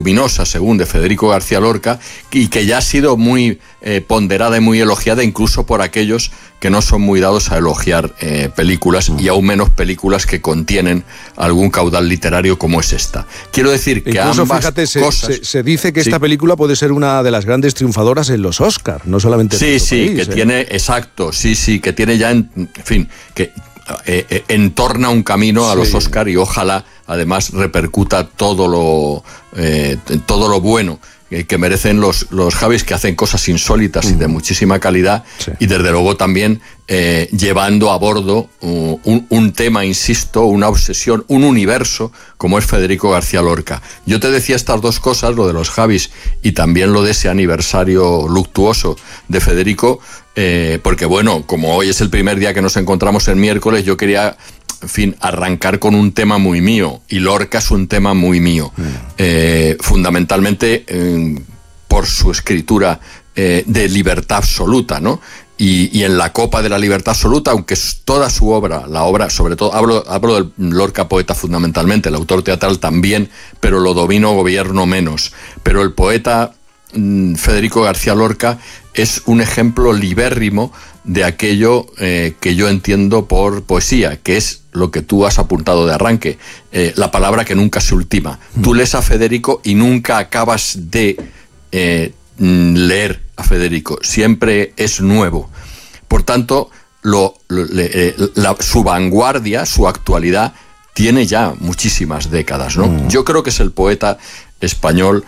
luminosa, según, de Federico García Lorca, y que ya ha sido muy ponderada y muy elogiada incluso por aquellos que no son muy dados a elogiar películas, y aún menos películas que contienen algún caudal literario como es esta. Quiero decir que incluso, ambas fíjate, cosas... se dice que sí. esta película puede ser una de las grandes triunfadoras en los Oscar, no solamente en Sí, país, que tiene, exacto, sí, que tiene ya, en fin, que entorna un camino a los Oscar, y ojalá además repercuta todo lo bueno que merecen los Javis, que hacen cosas insólitas y de muchísima calidad, y desde luego también llevando a bordo un tema, insisto, una obsesión, un universo como es Federico García Lorca. Yo te decía estas dos cosas, lo de los Javis y también lo de ese aniversario luctuoso de Federico, porque bueno, como hoy es el primer día que nos encontramos el miércoles, yo quería, en fin, arrancar con un tema muy mío, y Lorca es un tema muy mío, fundamentalmente por su escritura de libertad absoluta, ¿no? Y en la copa de la libertad absoluta, aunque toda su obra, la obra, sobre todo, hablo del Lorca poeta fundamentalmente, el autor teatral también, pero lo gobierno menos, pero el poeta Federico García Lorca es un ejemplo libérrimo de aquello que yo entiendo por poesía, que es lo que tú has apuntado de arranque, la palabra que nunca se ultima. Tú lees a Federico y nunca acabas de leer a Federico, siempre es nuevo. Por tanto, su vanguardia, su actualidad, tiene ya muchísimas décadas, ¿no? Yo creo que es el poeta español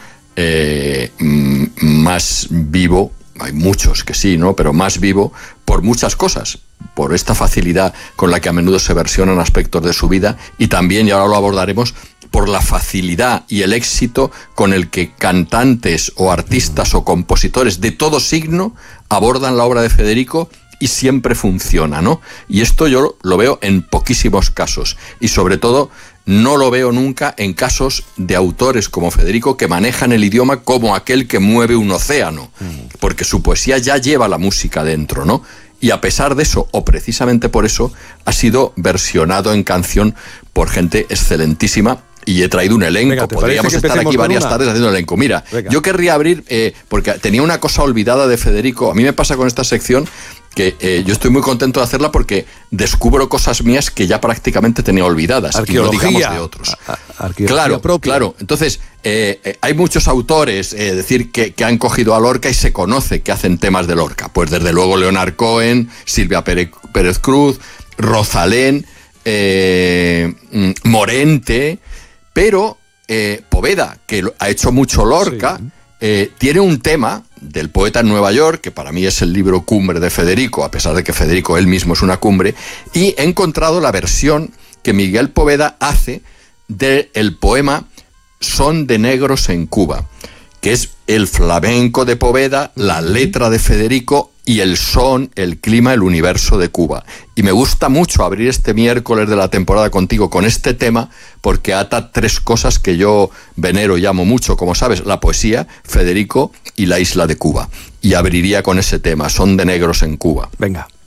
más vivo. Hay muchos que sí, ¿no? Pero más vivo por muchas cosas, por esta facilidad con la que a menudo se versionan aspectos de su vida, y también, y ahora lo abordaremos, por la facilidad y el éxito con el que cantantes o artistas o compositores de todo signo abordan la obra de Federico, y siempre funciona, ¿no? Y esto yo lo veo en poquísimos casos, y sobre todo no lo veo nunca en casos de autores como Federico, que manejan el idioma como aquel que mueve un océano, porque su poesía ya lleva la música dentro, ¿no? Y a pesar de eso, o precisamente por eso, ha sido versionado en canción por gente excelentísima. Y he traído un elenco. Venga, podríamos estar aquí varias tardes haciendo el elenco. Mira, yo querría abrir, porque tenía una cosa olvidada de Federico. A mí me pasa con esta sección que yo estoy muy contento de hacerla, porque descubro cosas mías que ya prácticamente tenía olvidadas. Arqueología, y no digamos de otros. Claro. Entonces, hay muchos autores, decir que han cogido a Lorca y se conoce que hacen temas de Lorca. Pues desde luego Leonard Cohen, Silvia Pérez Cruz, Rosalén, Morente... Pero Poveda, que ha hecho mucho Lorca, tiene un tema del poeta en Nueva York, que para mí es el libro cumbre de Federico, a pesar de que Federico él mismo es una cumbre, y he encontrado la versión que Miguel Poveda hace del poema Son de negros en Cuba, que es el flamenco de Poveda, la letra de Federico y el son, el clima, el universo de Cuba. Y me gusta mucho abrir este miércoles de la temporada contigo con este tema, porque ata tres cosas que yo venero y amo mucho, como sabes: la poesía, Federico y la isla de Cuba. Y abriría con ese tema, Son de negros en Cuba. Venga.